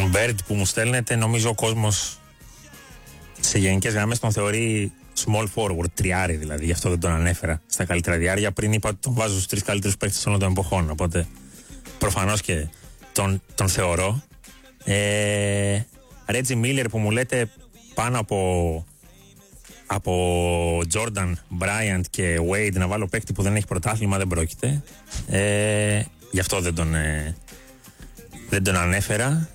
τον Bird που μου στέλνετε, νομίζω ο κόσμος σε γενικές γραμμές τον θεωρεί small forward, τριάρι δηλαδή, γι' αυτό δεν τον ανέφερα στα καλύτερα διάρκεια. Πριν είπα ότι τον βάζω στους 3 καλύτερους παίκτες όλων των εποχών, οπότε προφανώς και τον θεωρώ. Ρέτζι Μίλλερ που μου λέτε πάνω από Jordan, Bryant και Wade να βάλω παίκτη που δεν έχει πρωτάθλημα, δεν πρόκειται. Γι' αυτό δεν τον ανέφερα.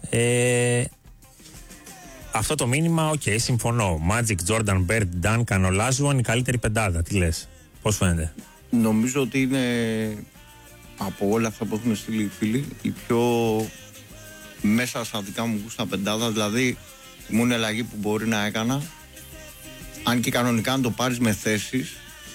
Αυτό το μήνυμα, συμφωνώ. Magic, Jordan, Bird, Duncan, Olajuwon, η καλύτερη πεντάδα. Τι λες, πώς φαίνεται? Νομίζω ότι είναι από όλα αυτά που έχουν στείλει οι φίλοι η πιο μέσα στα δικά μου γούστα πεντάδα. Δηλαδή η μόνη αλλαγή που μπορεί να έκανα, αν και κανονικά αν το πάρεις με θέσεις,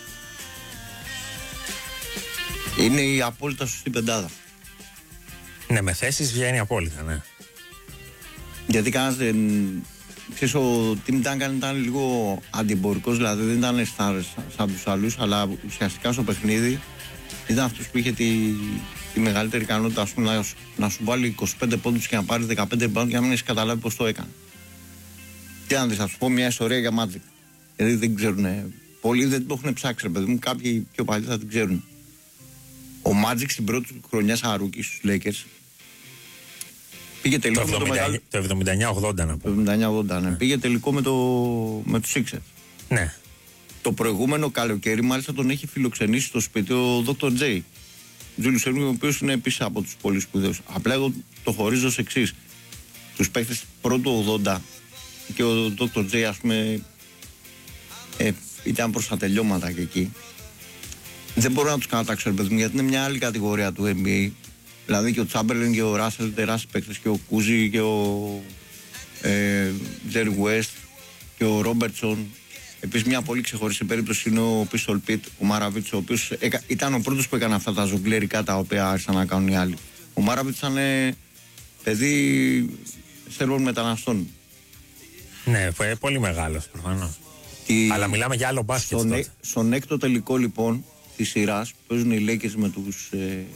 είναι η απόλυτα σωστή πεντάδα. Ναι, με θέσεις βγαίνει απόλυτα, ναι. Γιατί κανένας δεν... Ξέρεις, ο Tim Duncan ήταν λίγο αντιεμπορικός, δηλαδή δεν ήταν σαν τους άλλους, αλλά ουσιαστικά στο παιχνίδι ήταν αυτός που είχε τη μεγαλύτερη ικανότητα, ας πούμε, να σου βάλει 25 πόντους και να πάρει 15 rebound για να μην έχεις καταλάβει πώς το έκανε. Τι να δεις, θα σου πω μια ιστορία για Magic. Γιατί δεν ξέρουν, πολλοί δεν το έχουν ψάξει, ρε παιδί μου, κάποιοι πιο παλιοί θα την ξέρουν. Ο Magic στην πρώτη του χρονιά σαν ρούκι στους Lakers πήγε τελικό το 79-80 να πω. Το 79-80, ναι. Πήγε τελικό με τους Sixers. Ναι. Το προηγούμενο καλοκαίρι μάλιστα τον έχει φιλοξενήσει στο σπίτι ο Dr. J. Julius Erving, ο οποίος είναι επίσης από τους πολύ σπουδαίους. Απλά εγώ το χωρίζω ως εξής. Τους παίκτες πρώτου 80 και ο Dr. J, ας πούμε, ήταν προς τα τελειώματα και εκεί. Δεν μπορώ να τους κατατάξω, παιδί μου, γιατί είναι μια άλλη κατηγορία του NBA. Δηλαδή και ο Chamberlain και ο Russell, τεράστιοι παίκτες, και ο Cousy και ο Jerry West και ο Robertson. Επίσης μια πολύ ξεχωριστή περίπτωση είναι ο Pistol Pete, ο Maravich, ο οποίος ήταν ο πρώτος που έκανε αυτά τα ζογκλερικά τα οποία άρχισαν να κάνουν οι άλλοι. Ο Maravich ήταν παιδί Σέρβων μεταναστών. Ναι, πολύ μεγάλος προφανώς. Αλλά μιλάμε για άλλο μπάσκετ. Στον έκτο τελικό λοιπόν της σειράς παίζουν οι Lakers με τους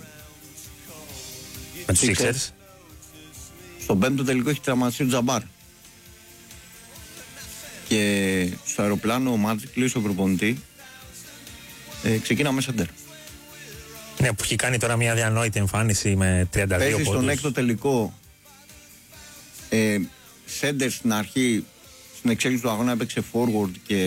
Sixers. Στον πέμπτο τελικό έχει τραυματιστεί ο Τζαμπάρ. Και στο αεροπλάνο ο Magic λέει στον προπονητή ξεκίνα με σέντερ. Ναι, που έχει κάνει τώρα μια αδιανόητη εμφάνιση με 32 πόντους. Παίζει στον έκτο τελικό σέντερ στην αρχή, στην εξέλιξη του αγώνα έπαιξε forward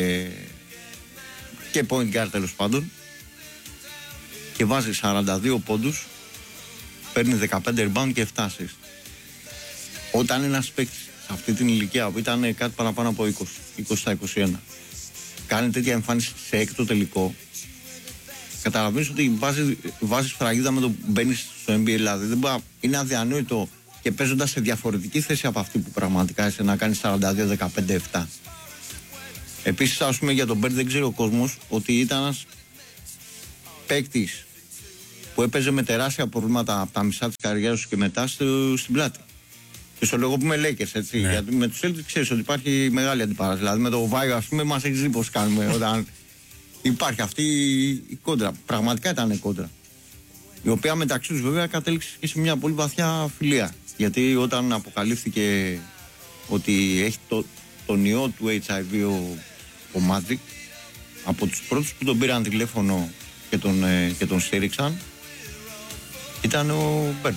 και point guard τέλος πάντων και βάζει 42 πόντους, παίρνει 15 rebound και 7 assist. Όταν ένας παίκτης σε αυτή την ηλικία που ήταν κάτι παραπάνω από 20 κάνει τέτοια εμφάνιση σε έκτο τελικό, καταλαβαίνεις ότι βάζεις φραγίδα με το που μπαίνεις στο NBA. Δηλαδή είναι αδιανόητο και παίζοντας σε διαφορετική θέση από αυτή που πραγματικά είσαι να κάνεις 42-15-7. Επίσης, ας πούμε, για τον Bird δεν ξέρει ο κόσμος ότι ήταν ένας παίκτης που έπαιζε με τεράστια προβλήματα από τα μισά της καριέρας του και μετά στην πλάτη. Και στο λόγο που με Lakers, έτσι. Ναι. Γιατί με τους Celtics ξέρεις ότι υπάρχει μεγάλη αντιπαράσταση. Δηλαδή με το Βάιο, ας πούμε, μας έχεις δει πώς κάνουμε όταν υπάρχει αυτή η κόντρα. Πραγματικά ήταν κόντρα. Η οποία μεταξύ τους βέβαια κατέληξε και σε μια πολύ βαθιά φιλία. Γιατί όταν αποκαλύφθηκε ότι έχει τον ιό του HIV ο Magic, από τους πρώτους που τον πήραν τηλέφωνο και τον στήριξαν ήταν ο Bird.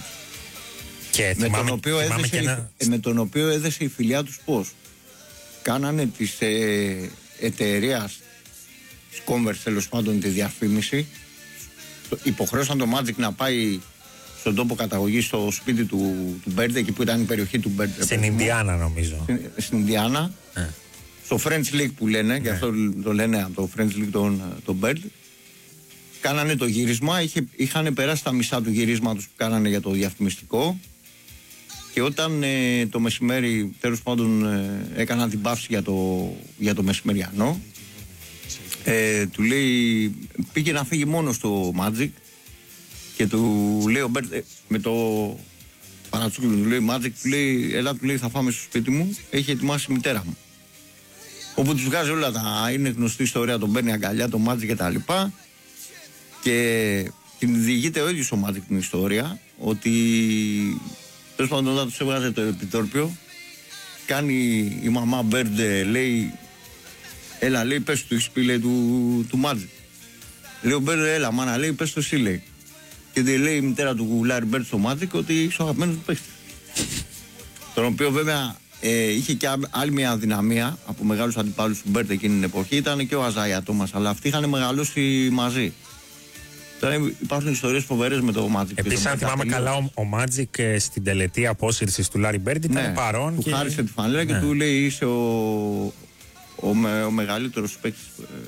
Με τον οποίο έδεσε η φιλιά τους πώς. Κάνανε της εταιρείας Converse, τέλος πάντων, τη διαφήμιση. Υποχρέωσαν το Magic να πάει στον τόπο καταγωγής, στο σπίτι του Bird, εκεί που ήταν η περιοχή του Bird. Στην Ινδιάνα νομίζω. Στην Ινδιάνα. Στο French League που λένε, γι' αυτό το λένε από το French League τον Bird. Κάνανε το γύρισμα, είχαν περάσει τα μισά του γυρίσματος που κάνανε για το διαφημιστικό. Και όταν το μεσημέρι, τέλος πάντων, έκαναν την παύση για το μεσημεριανό, του λέει, πήγε να φύγει μόνο στο Magic και του λέει ο Bird, με το παρατσούκλι του λέει Magic, του λέει, έλα, του λέει, θα φάμε στο σπίτι μου, έχει ετοιμάσει η μητέρα μου. Όπου τους βγάζει όλα είναι γνωστή ιστορία, τον παίρνει αγκαλιά, το Magic και τα λοιπά, και την διηγείται ο ίδιος ο Magic την ιστορία, ότι Τέλος πάντων, όταν τους έβγαζε το επιτόρπιο, κάνει η μαμά Μπέρντε, λέει, έλα, λέει, πες του, έχεις πει, λέει, του Μάτζικ. Λέει ο Μπέρντε, έλα, μάνα, λέει, πες το εσύ, λέει. Και λέει η μητέρα του Λάρι Μπέρντ στο Μάτζικ ότι είσαι ο αγαπημένος του παίκτης. Τον οποίο βέβαια είχε και άλλη μια αδυναμία από μεγάλους αντιπάλους του Μπέρντ εκείνη την εποχή, ήταν και ο Αζάια Τόμας, αλλά αυτοί είχαν μεγαλώσει μαζί. Τώρα υπάρχουν ιστορίες φοβερές με το Μάτζικ. Επίσης, αν θυμάμαι καλά, ο Μάτζικ στην τελετή απόσυρσης του Λάρι Μπέρντ ήταν παρόν. Του χάρισε τη φανέλα και του λέει είσαι ο μεγαλύτερος παίκτης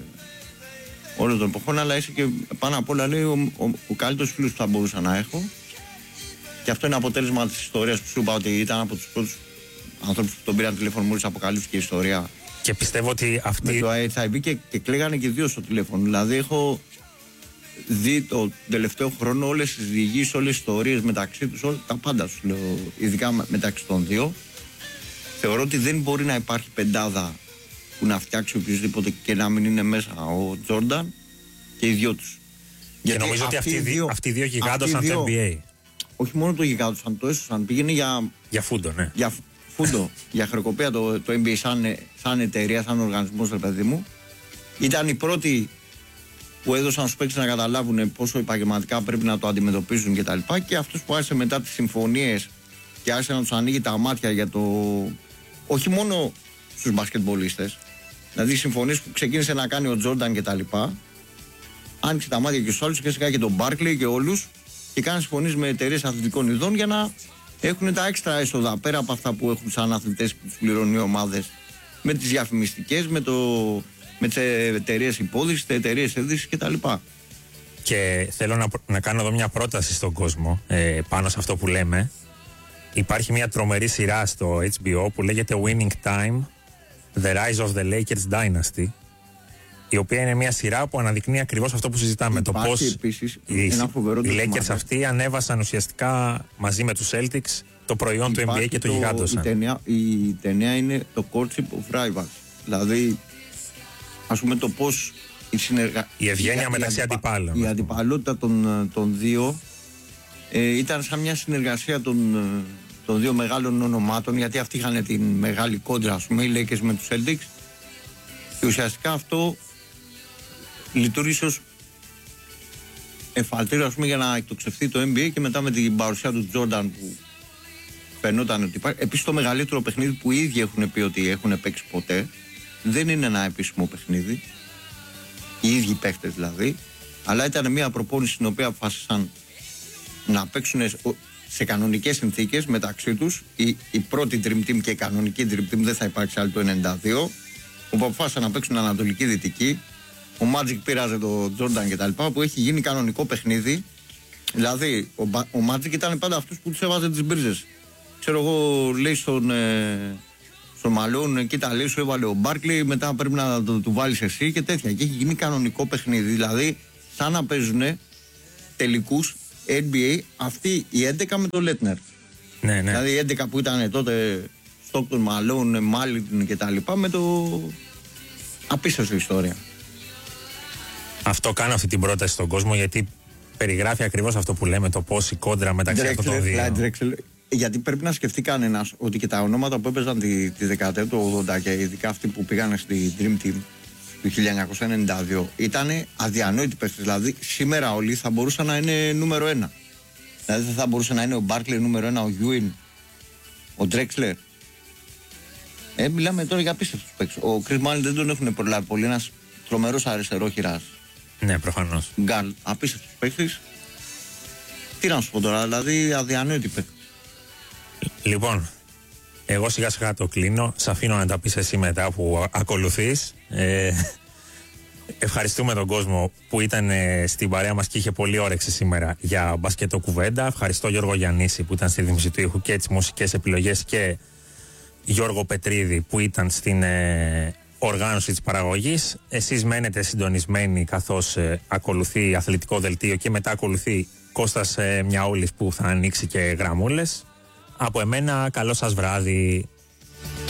όλων των εποχών, αλλά είσαι και πάνω απ' όλα, λέει, ο καλύτερος φίλος που θα μπορούσα να έχω. Και αυτό είναι αποτέλεσμα της ιστορίας που σου είπα, ότι ήταν από τους πρώτους ανθρώπους που τον πήραν τηλέφωνο μόλις αποκαλύφθηκε η ιστορία. Και πιστεύω ότι αυτοί. Με το HIV και κλαίγανε και δύο στο τηλέφωνο. Δηλαδή, έχω δει το τελευταίο χρόνο όλες τις διηγήσεις, όλες τις ιστορίες μεταξύ τους, τα πάντα σου λέω, ειδικά μεταξύ των δύο. Θεωρώ ότι δεν μπορεί να υπάρχει πεντάδα που να φτιάξει οποιοδήποτε και να μην είναι μέσα ο Τζόρνταν και οι δυο τους. Και νομίζω ότι αυτοί οι δύο γιγάντωσαν το NBA. Όχι μόνο το γιγάντωσαν, το έσωσαν. Πήγαινε για φούντο, ναι. Για φούντο, για χρεοκοπία το NBA σαν εταιρεία, σαν οργανισμός, ρε παιδί μου. Ήταν οι πρώτοι που έδωσαν στους παίκτες να καταλάβουν πόσο επαγγελματικά πρέπει να το αντιμετωπίζουν κτλ. Και αυτούς που άρχισε μετά τις συμφωνίες και άρχισε να τους ανοίγει τα μάτια για το. Όχι μόνο στους μπασκετμπολίστες. Δηλαδή, οι συμφωνίες που ξεκίνησε να κάνει ο Τζόρνταν κτλ. Άνοιξε τα μάτια και στους άλλους, και τον Μπάρκλεϊ και όλους, και κάνανε συμφωνίες με εταιρείες αθλητικών ειδών για να έχουν τα έξτρα έσοδα πέρα από αυτά που έχουν σαν αθλητές που τους πληρώνουν οι ομάδες, με τις διαφημιστικές, με τις εταιρείες υπόδειξης, τις εταιρείες έδυσης κτλ. Και θέλω να κάνω εδώ μια πρόταση στον κόσμο πάνω σε αυτό που λέμε. Υπάρχει μια τρομερή σειρά στο HBO που λέγεται Winning Time, The Rise of the Lakers Dynasty, η οποία είναι μια σειρά που αναδεικνύει ακριβώς αυτό που συζητάμε. Υπάρχει το πώς οι Lakers αυτοί ανέβασαν ουσιαστικά μαζί με τους Celtics το προϊόν του NBA και το γιγάντωσαν. Η ταινία είναι το Courtship of Rivals. Δηλαδή, ας πούμε, το πώς η ευγένεια μεταξύ αντιπάλων. Η αντιπαλότητα των δύο ήταν σαν μια συνεργασία των δύο μεγάλων ονομάτων, γιατί αυτοί είχαν την μεγάλη κόντρα, ας πούμε, οι Lakers με τους Celtics, και ουσιαστικά αυτό λειτουργήσε ως εφαλτήριο, ας πούμε, για να εκτοξευθεί το NBA, και μετά με την παρουσία του Τζόρνταν που φαινόταν ότι υπάρχει. Επίσης, το μεγαλύτερο παιχνίδι που οι ίδιοι έχουν πει ότι έχουν παίξει ποτέ δεν είναι ένα επίσημο παιχνίδι, οι ίδιοι παίχτες δηλαδή, αλλά ήταν μια προπόνηση στην οποία αποφάσισαν να παίξουν σε κανονικές συνθήκες μεταξύ τους. Η πρώτη Dream Team και η κανονική Dream Team, δεν θα υπάρξει άλλη το 92, όπου αποφάσισαν να παίξουν Ανατολική-Δυτική. Ο Magic πήραζε το Jordan κτλ. Που έχει γίνει κανονικό παιχνίδι. Δηλαδή, ο Magic ήταν πάντα αυτούς που τους έβαζε τις μπρίζες. Ξέρω εγώ, λέει στον Μαλόν, κοίτα, λέει, σου έβαλε ο Μπάρκλεϊ, μετά πρέπει να του βάλεις εσύ και τέτοια. Και έχει γίνει κανονικό παιχνίδι. Δηλαδή, σαν να παίζουν τελικούς NBA αυτοί οι 11 με το Λέτνερ. Ναι, ναι. Δηλαδή οι 11 που ήταν τότε Στόκτον, Μαλόν, Μάλιν και τα λοιπά, με το απίστευτο ιστορία. Αυτό κάνω αυτή την πρόταση στον κόσμο, γιατί περιγράφει ακριβώς αυτό που λέμε, το πώς η κόντρα μεταξύ αυτών των δύο. Γιατί πρέπει να σκεφτεί κανένας ότι και τα ονόματα που έπαιζαν τη δεκαετία του 80 και ειδικά αυτοί που πήγαν στη Dream Team του 1992 ήταν αδιανόητοι παίκτες. Δηλαδή σήμερα όλοι θα μπορούσαν να είναι νούμερο 1. Δηλαδή δεν θα μπορούσε να είναι ο Μπάρκλεϊ νούμερο 1, ο Γιούιν, ο Ντρέξλερ. Μιλάμε τώρα για απίστευτους παίκτες. Ο Κρις Μάλιν δεν τον έχουν προλάβει πολύ. Ένας τρομερός αριστερόχειρας. Ναι, προφανώς. Γκάρλ, απίστευτος παίκτης. Τι να σου πω τώρα, δηλαδή αδιανόητοι παίκτες. Λοιπόν, εγώ σιγά σιγά το κλείνω. Σ' αφήνω να τα πεις εσύ μετά που ακολουθείς. Ευχαριστούμε τον κόσμο που ήταν στην παρέα μας και είχε πολύ όρεξη σήμερα για μπασκετό κουβέντα. Ευχαριστώ Γιώργο Γιαννίση που ήταν στη ρύθμιση του ήχου και τις μουσικές επιλογές, και Γιώργο Πετρίδη που ήταν στην οργάνωση της παραγωγής. Εσείς μένετε συντονισμένοι καθώς ακολουθεί αθλητικό δελτίο και μετά ακολουθεί Κώστας Μιαούλης που θα ανοίξει και γραμμούλες. Από εμένα καλό σας βράδυ.